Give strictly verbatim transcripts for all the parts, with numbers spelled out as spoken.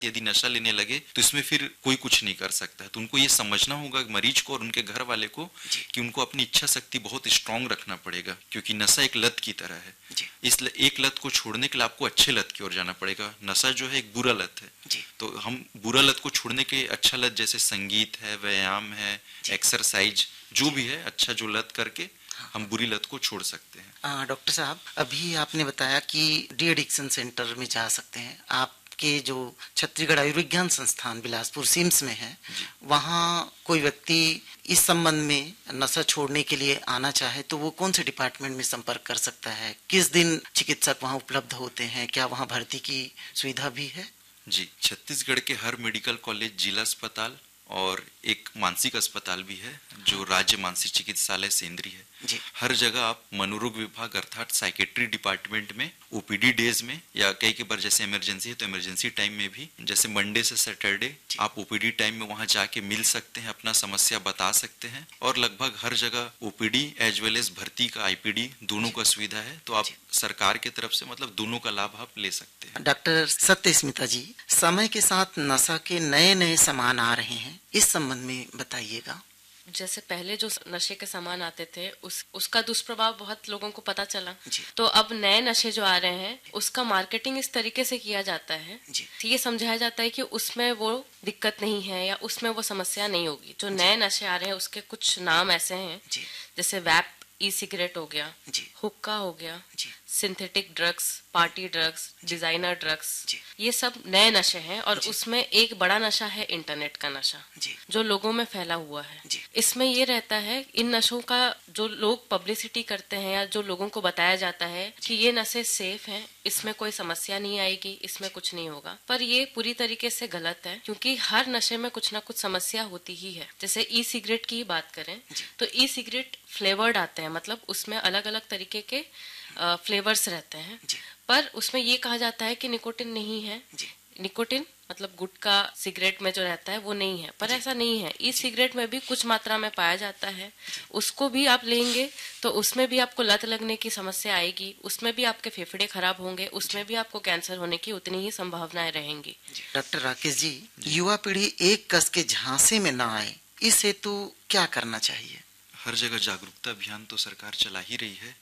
यदि नशा लेने लगे तो इसमें फिर कोई कुछ नहीं कर सकता है। तो उनको ये समझना होगा मरीज को और उनके घर वाले को कि उनको अपनी इच्छा शक्ति बहुत स्ट्रांग रखना पड़ेगा, क्योंकि नशा एक लत की तरह है। इस ल, एक लत को छोड़ने के लिए आपको अच्छे लत की ओर जाना पड़ेगा। नशा जो है एक बुरा लत है, तो हम बुरा लत को छोड़ने के अच्छा लत जैसे संगीत है, व्यायाम है, एक्सरसाइज, जो भी है अच्छा जो लत करके हम बुरी लत को छोड़ सकते हैं। डॉक्टर साहब, अभी आपने बताया कि डी एडिक्शन सेंटर में जा सकते हैं। आप के जो छत्तीसगढ़ आयुर्विज्ञान संस्थान बिलासपुर सिम्स में है, वहाँ कोई व्यक्ति इस संबंध में नशा छोड़ने के लिए आना चाहे तो वो कौन से डिपार्टमेंट में संपर्क कर सकता है? किस दिन चिकित्सक वहाँ उपलब्ध होते हैं? क्या वहाँ भर्ती की सुविधा भी है? जी, छत्तीसगढ़ के हर मेडिकल कॉलेज, जिला अस्पताल और एक मानसिक अस्पताल भी है जो राज्य मानसिक चिकित्सालय सेंद्री है। हर जगह आप मनोरोग विभाग अर्थात साइकेट्री डिपार्टमेंट में ओपीडी डेज में, या कई कई बार जैसे इमरजेंसी है तो इमरजेंसी टाइम में भी, जैसे मंडे से सैटरडे आप ओपीडी टाइम में वहां जाके मिल सकते हैं, अपना समस्या बता सकते हैं। और लगभग हर जगह ओपीडी एज वेल एज भर्ती का आईपीडी दोनों का सुविधा है, तो आप सरकार की तरफ से मतलब दोनों का लाभ आप ले सकते हैं। डॉक्टर सत्यस्मिता जी, समय के साथ नशा के नए नए सामान आ रहे हैं, इस संबंध में बताइएगा। जैसे पहले जो नशे के सामान आते थे उस उसका दुष्प्रभाव बहुत लोगों को पता चला, तो अब नए नशे जो आ रहे हैं उसका मार्केटिंग इस तरीके से किया जाता है, ये समझाया जाता है कि उसमें वो दिक्कत नहीं है या उसमें वो समस्या नहीं होगी। जो नए नशे आ रहे हैं उसके कुछ नाम ऐसे हैं, जैसे वैप, ई सिगरेट हो गया, हुक्का हो गया, synthetic drugs, party drugs, designer drugs, ये सब नए नशे हैं। और उसमें एक बड़ा नशा है इंटरनेट का नशा, जो लोगों में फैला हुआ है। इसमें ये रहता है, इन नशों का जो लोग पब्लिसिटी करते हैं या जो लोगों को बताया जाता है कि ये नशे सेफ हैं, इसमें कोई समस्या नहीं आएगी, इसमें कुछ नहीं होगा, पर ये पूरी तरीके से गलत है, क्योंकि हर नशे में कुछ ना कुछ समस्या होती ही है। जैसे ई सिगरेट की बात करें तो ई सिगरेट फ्लेवर्ड आते हैं, मतलब उसमें अलग अलग तरीके के फ्लेवर्स रहते हैं, पर उसमें ये कहा जाता है कि निकोटिन नहीं है। निकोटिन मतलब गुटखा सिगरेट में जो रहता है वो नहीं है, पर ऐसा नहीं है। ई सिगरेट में भी कुछ मात्रा में पाया जाता है, उसको भी आप लेंगे तो उसमें भी आपको लत लगने की समस्या आएगी, उसमें भी आपके फेफड़े खराब होंगे, उसमें भी आपको कैंसर होने की उतनी ही संभावनाएं रहेंगी। डॉक्टर राकेश जी, युवा पीढ़ी एक कस के झांसे में न आए, इस हेतु क्या करना चाहिए? हर जगह जागरूकता अभियान तो सरकार चला ही रही है,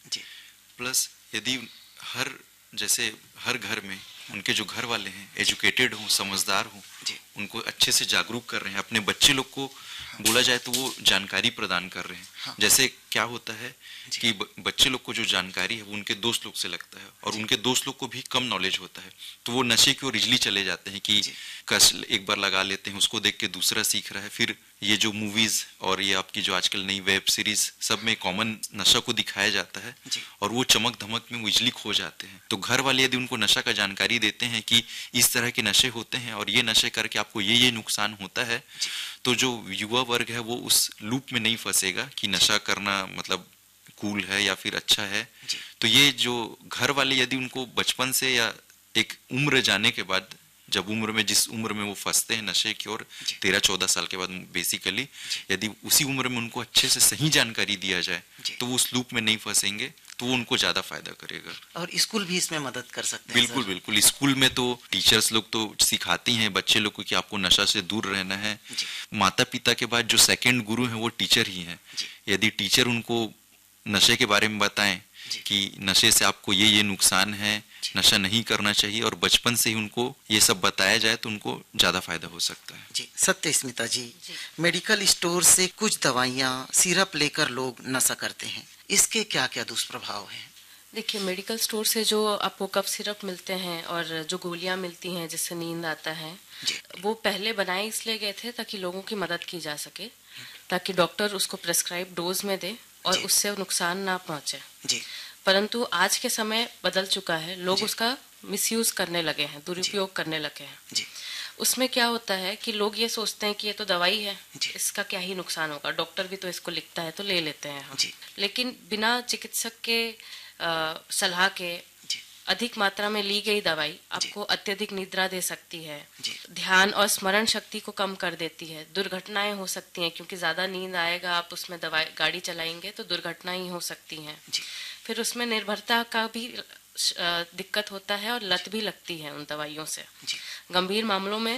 प्लस यदि हर जैसे हर घर में उनके जो घर वाले हैं एजुकेटेड हों, समझदार हों, उनको अच्छे से जागरूक कर रहे हैं, अपने बच्चे लोग को बोला जाए तो वो जानकारी प्रदान कर रहे हैं। हाँ। जैसे क्या होता है कि बच्चे लोग को जो जानकारी है वो उनके दोस्त लोग से लगता है, और उनके दोस्त लोग को भी कम नॉलेज होता है, तो वो नशे की ओर इजली चले जाते हैं कि कस एक बार लगा लेते हैं, उसको देख के दूसरा सीख रहा है। फिर ये जो मूवीज और ये आपकी जो आजकल नई वेब सीरीज सब में कॉमन नशा को दिखाया जाता है, और वो चमक धमक में वो इजली खो जाते हैं। तो घर वाले यदि उनको नशा का जानकारी देते हैं कि इस तरह के नशे होते हैं और ये नशे करके आपको ये ये नुकसान होता है, तो जो युवा वर्ग है वो उस लूप में नहीं फंसेगा कि नशा करना मतलब कूल है या फिर अच्छा है। तो ये जो घर वाले यदि उनको बचपन से या एक उम्र जाने के बाद, जब उम्र में जिस उम्र में वो फंसते हैं नशे की ओर, तेरह चौदह साल के बाद बेसिकली, यदि उसी उम्र में उनको अच्छे से सही जानकारी दिया जाए तो वो उस लूप में नहीं फंसेंगे, तो वो उनको ज्यादा फायदा करेगा। और स्कूल भी इसमें मदद कर सकते हैं? बिल्कुल बिल्कुल, स्कूल में तो टीचर्स लोग तो सिखाती हैं बच्चे लोग को कि आपको नशा से दूर रहना है। माता पिता के बाद जो सेकंड गुरु हैं वो टीचर ही हैं। यदि टीचर उनको नशे के बारे में बताएं कि नशे से आपको ये ये नुकसान है, नशा नहीं करना चाहिए, और बचपन से ही उनको ये सब बताया जाए तो उनको ज्यादा फायदा हो सकता है। जी सत्यस्मिता जी, जी, मेडिकल स्टोर से कुछ दवाइयाँ, सिरप लेकर लोग नशा करते हैं, इसके क्या क्या दुष्प्रभाव हैं? देखिए, मेडिकल स्टोर से जो आपको कफ सिरप मिलते हैं और जो गोलियां मिलती हैं जिससे नींद आता है, वो पहले बनाए इसलिए गए थे ताकि लोगों की मदद की जा सके, ताकि डॉक्टर उसको प्रेस्क्राइब डोज में दे और उससे नुकसान ना पहुंचे। जी। परंतु आज के समय बदल चुका है, लोग उसका मिसयूज करने लगे हैं, दुरुपयोग करने लगे हैं। जी। उसमें क्या होता है कि लोग ये सोचते हैं कि ये तो दवाई है, इसका क्या ही नुकसान होगा, डॉक्टर भी तो इसको लिखता है तो ले लेते हैं हम। लेकिन बिना चिकित्सक के आ, सलाह के अधिक मात्रा में ली गई दवाई आपको अत्यधिक निद्रा दे सकती है, ध्यान और स्मरण शक्ति को कम कर देती है, दुर्घटनाएं हो सकती हैं, क्योंकि ज्यादा नींद आएगा, आप उसमें दवाई गाड़ी चलाएंगे तो दुर्घटनाएं हो सकती हैं। फिर उसमें निर्भरता का भी दिक्कत होता है और लत भी लगती है उन दवाइयों से। गंभीर मामलों में